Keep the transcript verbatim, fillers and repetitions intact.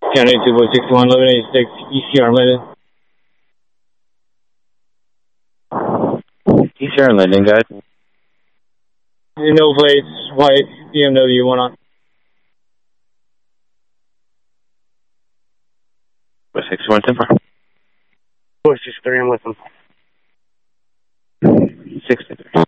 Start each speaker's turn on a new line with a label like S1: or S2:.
S1: County two point six one, eleven eighty-six, E C R Linden.
S2: E C R Linden, guys.
S1: No plates, white, B M W, one on.
S2: West sixty-one, ten four.
S1: four six three, I'm with them.
S2: sixty-three.